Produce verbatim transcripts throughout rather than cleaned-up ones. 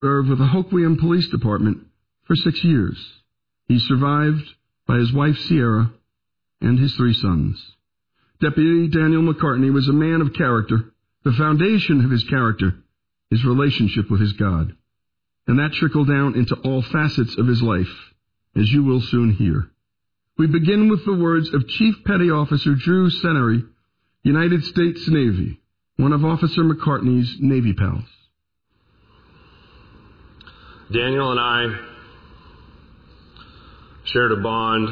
served with the Hoquiam Police Department for six years. He's survived by his wife Sierra and his three sons. Deputy Daniel McCartney was a man of character. The foundation of his character, his relationship with his God. And that trickled down into all facets of his life, as you will soon hear. We begin with the words of Chief Petty Officer Drew Senery, United States Navy, one of Officer McCartney's Navy pals. Daniel and I shared a bond.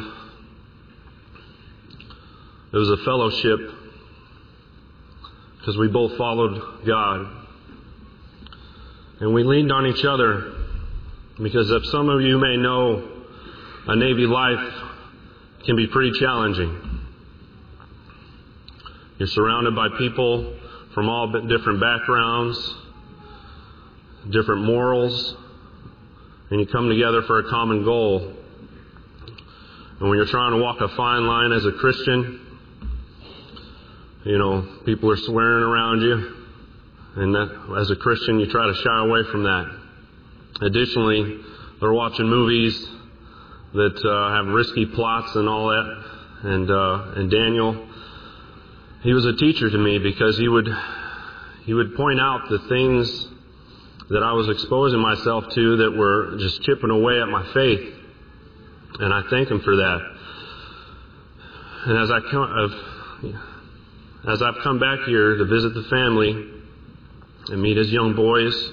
It was a fellowship because we both followed God. And we leaned on each other because, if some of you may know, a Navy life can be pretty challenging. You're surrounded by people from all different backgrounds, different morals, and you come together for a common goal. And when you're trying to walk a fine line as a Christian, you know, people are swearing around you, and that, as a Christian, you try to shy away from that. Additionally, they're watching movies that uh, have risky plots and all that. And uh, and Daniel, he was a teacher to me because he would he would point out the things that I was exposing myself to that were just chipping away at my faith, and I thank him for that. And as I come, as I've come back here to visit the family and meet his young boys,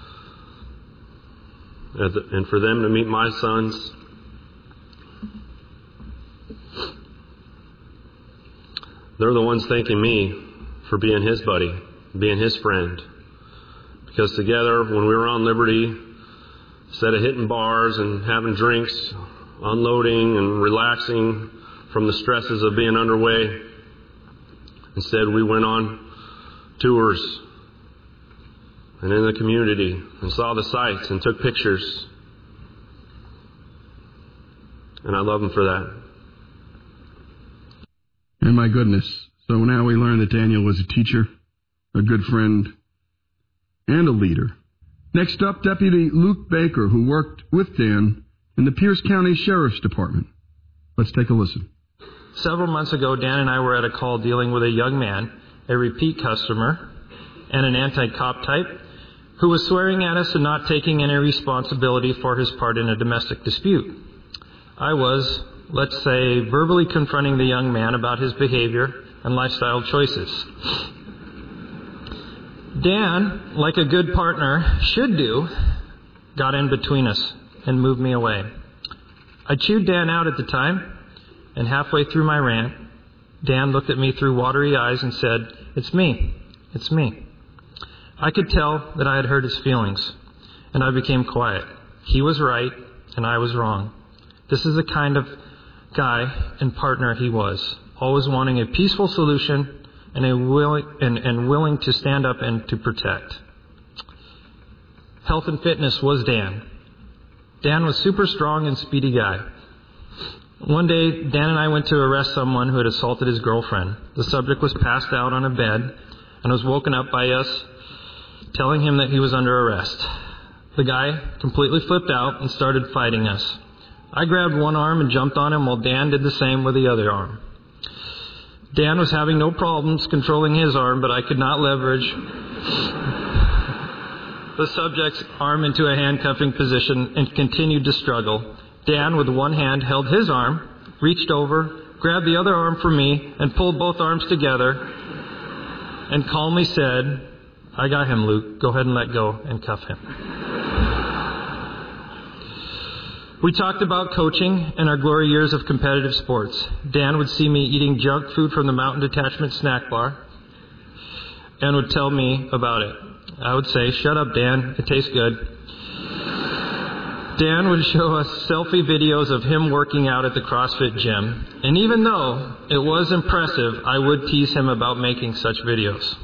and for them to meet my sons, they're the ones thanking me for being his buddy, being his friend. Because together, when we were on Liberty, instead of hitting bars and having drinks, unloading and relaxing from the stresses of being underway, instead we went on tours and in the community and saw the sights and took pictures. And I love him for that. And my goodness, so now we learn that Daniel was a teacher, a good friend, and a leader. Next up, Deputy Luke Baker, who worked with Dan in the Pierce County Sheriff's Department. Let's take a listen. Several months ago, Dan and I were at a call dealing with a young man, a repeat customer, and an anti-cop type, who was swearing at us and not taking any responsibility for his part in a domestic dispute. I was, let's say, verbally confronting the young man about his behavior and lifestyle choices. Dan, like a good partner should do, got in between us and moved me away. I chewed Dan out at the time, and halfway through my rant, Dan looked at me through watery eyes and said, "It's me. It's me." I could tell that I had hurt his feelings, and I became quiet. He was right, and I was wrong. This is the kind of guy and partner he was, always wanting a peaceful solution and a willing and, and willing to stand up and to protect. Health and fitness was Dan. Dan was super strong and speedy guy. One day, Dan and I went to arrest someone who had assaulted his girlfriend. The subject was passed out on a bed and was woken up by us telling him that he was under arrest. The guy completely flipped out and started fighting us. I grabbed one arm and jumped on him while Dan did the same with the other arm. Dan was having no problems controlling his arm, but I could not leverage the subject's arm into a handcuffing position and continued to struggle. Dan, with one hand, held his arm, reached over, grabbed the other arm from me, and pulled both arms together and calmly said, "I got him, Luke. Go ahead and let go and cuff him." We talked about coaching and our glory years of competitive sports. Dan would see me eating junk food from the Mountain Detachment snack bar and would tell me about it. I would say, "Shut up, Dan. It tastes good." Dan would show us selfie videos of him working out at the CrossFit gym. And even though it was impressive, I would tease him about making such videos.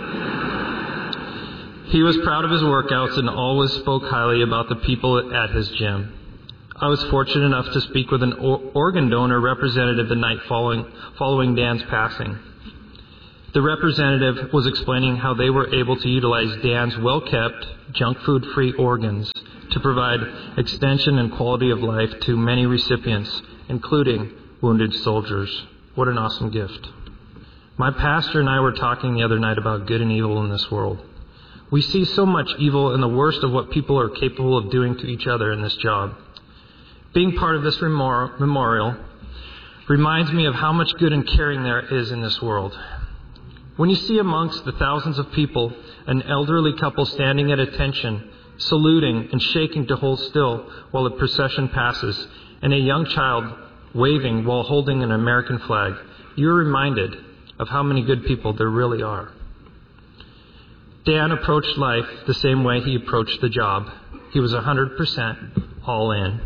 He was proud of his workouts and always spoke highly about the people at his gym. I was fortunate enough to speak with an organ donor representative the night following, following Dan's passing. The representative was explaining how they were able to utilize Dan's well-kept, junk food-free organs to provide extension and quality of life to many recipients, including wounded soldiers. What an awesome gift. My pastor and I were talking the other night about good and evil in this world. We see so much evil and the worst of what people are capable of doing to each other in this job. Being part of this memorial reminds me of how much good and caring there is in this world. When you see amongst the thousands of people an elderly couple standing at attention, saluting and shaking to hold still while the procession passes, and a young child waving while holding an American flag, you're reminded of how many good people there really are. Dan approached life the same way he approached the job. He was one hundred percent all in.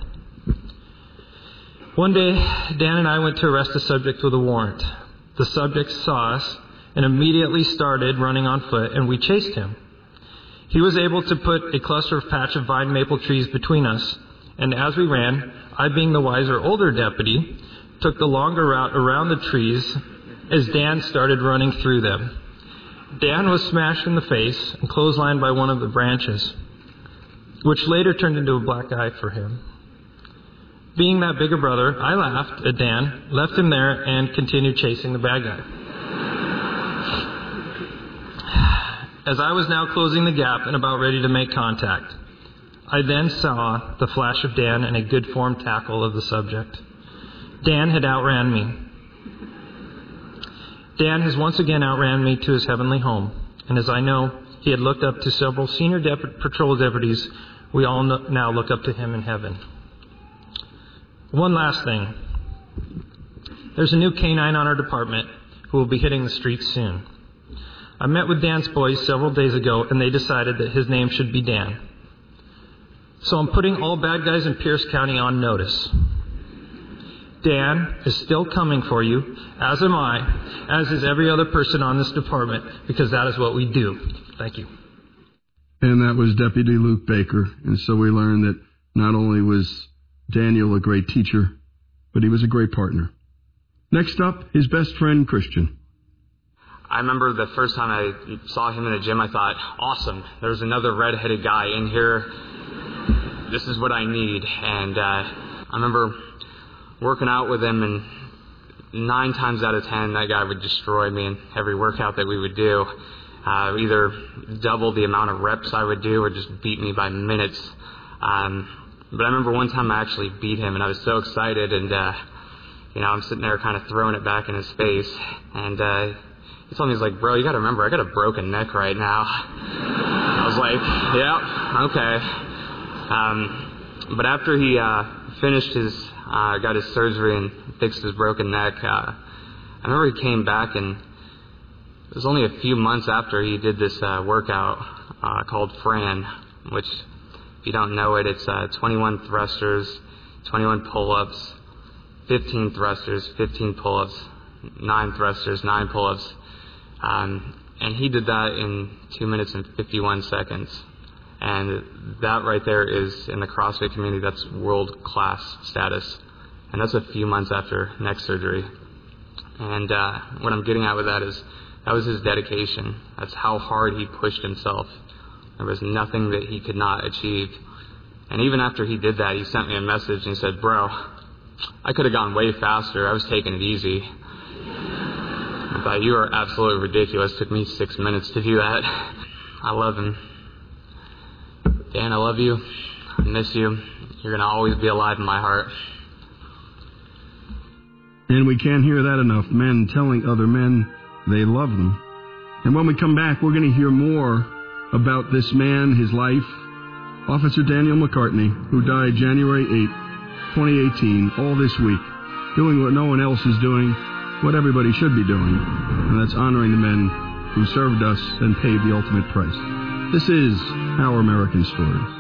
One day, Dan and I went to arrest a subject with a warrant. The subject saw us and immediately started running on foot, and we chased him. He was able to put a cluster of patch of vine maple trees between us, and as we ran, I, being the wiser older deputy, took the longer route around the trees as Dan started running through them. Dan was smashed in the face and clotheslined by one of the branches, which later turned into a black eye for him. Being that bigger brother, I laughed at Dan, left him there, and continued chasing the bad guy. As I was now closing the gap and about ready to make contact, I then saw the flash of Dan and a good form tackle of the subject. Dan had outran me. Dan has once again outran me to his heavenly home, and as I know, he had looked up to several senior dep- patrol deputies. We all no- now look up to him in heaven. One last thing. There's a new canine on our department who will be hitting the streets soon. I met with Dan's boys several days ago, and they decided that his name should be Dan. So I'm putting all bad guys in Pierce County on notice. Dan is still coming for you, as am I, as is every other person on this department, because that is what we do. Thank you. And that was Deputy Luke Baker. And so we learned that not only was Daniel a great teacher, but he was a great partner. Next up, his best friend, Christian. I remember the first time I saw him in the gym, I thought, awesome, there's another red-headed guy in here. This is what I need. And uh, I remember working out with him, and nine times out of ten, that guy would destroy me in every workout that we would do. Uh, either double the amount of reps I would do or just beat me by minutes. Um, but I remember one time I actually beat him, and I was so excited, and uh, you know, I'm sitting there kind of throwing it back in his face, and uh, he told me, he's like, bro, you got to remember, I got a broken neck right now. I was like, yeah, okay. Um, but after he uh, finished his, uh, got his surgery and fixed his broken neck, uh, I remember he came back, and it was only a few months after he did this uh, workout uh, called Fran, which, if you don't know it, it's uh, twenty-one thrusters, twenty-one pull-ups, fifteen thrusters, fifteen pull-ups, nine thrusters, nine pull-ups. Um, and he did that in two minutes and fifty-one seconds. And that right there is, in the CrossFit community, that's world-class status. And that's a few months after neck surgery. And uh, what I'm getting at with that is, that was his dedication. That's how hard he pushed himself. There was nothing that he could not achieve. And even after he did that, he sent me a message and he said, bro, I could have gone way faster. I was taking it easy. I thought, you are absolutely ridiculous. It took me six minutes to do that. I love him. Dan, I love you. I miss you. You're going to always be alive in my heart. And we can't hear that enough. Men telling other men they love them. And when we come back, we're going to hear more about this man, his life. Officer Daniel McCartney, who died January eighth, twenty eighteen, all this week, doing what no one else is doing, what everybody should be doing, and that's honoring the men who served us and paid the ultimate price. This is Our American Story.